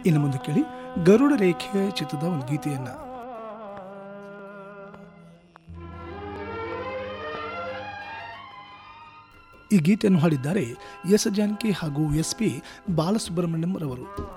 ಇನ್ನು ಮುಂದೆ ಕೇಳಿ ಗರುಡ ರೇಖೆ ಚಿತ್ರದ ಒಂದು ಗೀತೆಯನ್ನ. ಈ ಗೀತೆಯನ್ನು ಹಾಡಿದ್ದಾರೆ ಎಸ್ ಜಾನಕಿ ಹಾಗೂ ಎಸ್ ಪಿ ಬಾಲಸುಬ್ರಹ್ಮಣ್ಯಂ ರವರು.